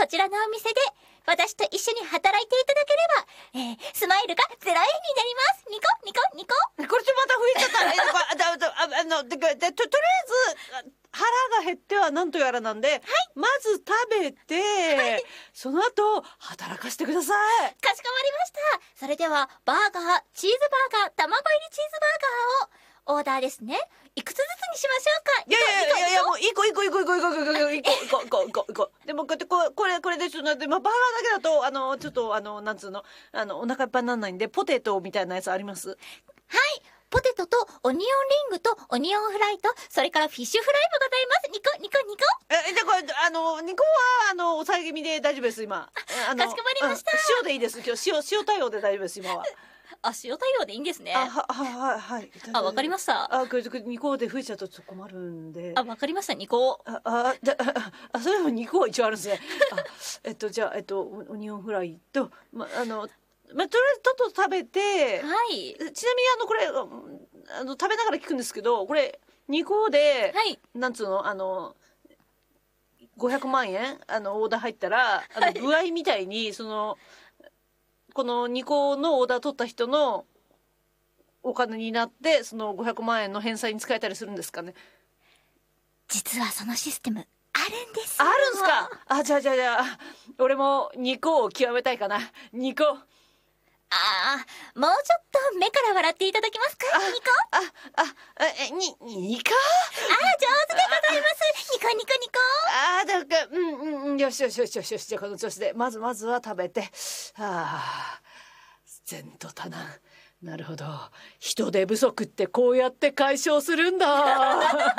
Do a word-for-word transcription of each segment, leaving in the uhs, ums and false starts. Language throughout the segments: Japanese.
こちらのお店で私と一緒に働いていただければ、えー、スマイルがゼロえんになります。ニコニコニコ。 これちょっとまた増えちゃったえこれあああのでででととりあえず腹が減ってはなんとやらなんで、はい、まず食べて、はい、その後働かせてください。 かしこまりました。それではバーガー、チーズバーガー、卵入りチーズバーガーをオーダーですね。いくつずつにしましょうか。 いやいやいやいやもう一個一個一個一個一個一個一個一個一個一個一個一個でもこうやってここれこれでちょっとでまあバーガーだけだとあのちょっとあのなんつうのあのお腹いっぱいにならないんでポテトみたいなやつあります？ はい。ポテトとオニオンリングとオニオンフライとそれからフィッシュフライもございます。ニコニコニコ。 えでこれあのニコはあの抑え気味で大丈夫です今。あのかしこまりました。 塩でいいです今日塩塩対応で大丈夫です今は。 あ、塩対応でいいんですね。 あ、は、は、はい。 あ、わかりました。 あ、これ、にこで増えちゃうとちょっと困るんで。 あ、わかりました、にこ。 あ、あ、じゃ、あ、それもにこは一応あるんですね。あ、えっと、じゃあ、えっと、オニオンフライと、ま、あの、ま、とりあえずちょっと食べて、 はい。 ちなみにあの、これ、あの、食べながら聞くんですけど、これ、にこで、はい。なんつうの、あの、ごひゃくまんえんあの、オーダー入ったら、あの、具合みたいに、その、このにこのオーダー取った人のお金になってそのごひゃくまんえんの返済に使えたりするんですかね。 実はそのシステムあるんです。 あるんすか。あ、じゃあじゃあじゃあ俺もにこを極めたいかな。にこ。 ああ、もうちょっと目から笑っていただけますか。にこ。 あああえににこ。 ああ、上手でございます。ニコニコニコ。 ああ、だからうんうんうんよしよしよしよしよしじゃあこの調子でまずまずは食べて。はあ。前途多難。なるほど。人手不足ってこうやって解消するんだ。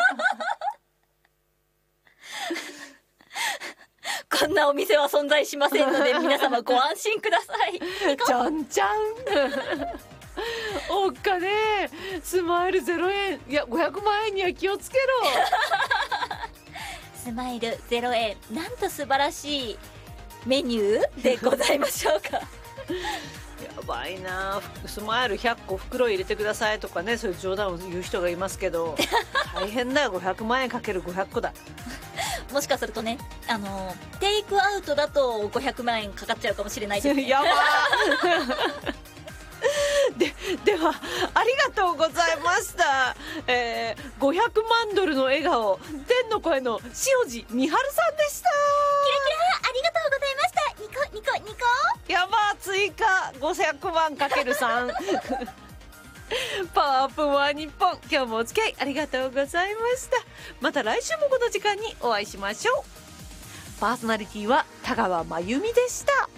こんなお店は存在しませんので皆様ご安心ください。 ちゃんちゃん。おっかねえ。スマイルゼロえん。いやごひゃくまんえんには気をつけろ。 スマイルゼロえん。なんと素晴らしいメニューでございましょうか。 やばいな。スマイルひゃっこ袋入れてくださいとかね、そういう冗談を言う人がいますけど大変だよ。ごひゃくまんえんかけるごひゃっこだ。 もしかするとね、あのテイクアウトだとごひゃくまんえんかかっちゃうかもしれないですね。 やばでではありがとうございました、えー、ごひゃくまんドルの笑顔天の声の塩路美春さんでした。 キラキラありがとうございました。ニコニコニコ。 やば追加ごひゃくまんかけるさん。パワーアップは日本。今日もお付き合いありがとうございました。また来週もこの時間にお会いしましょう。パーソナリティは田川真由美でした。